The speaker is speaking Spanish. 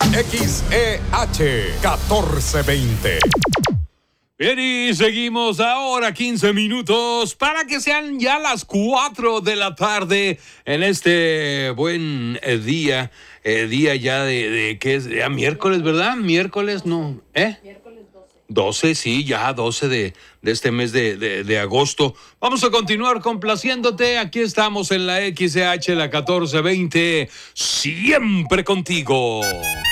XEH 1420. Bien, y seguimos ahora 15 minutos para que sean ya las 4 de la tarde en este buen día ya de ¿qué es? Ya miércoles, ¿verdad? Miércoles, no, Miércoles 12, sí, ya 12 de este mes de agosto. Vamos a continuar complaciéndote. Aquí estamos en la XH, la 1420, siempre contigo.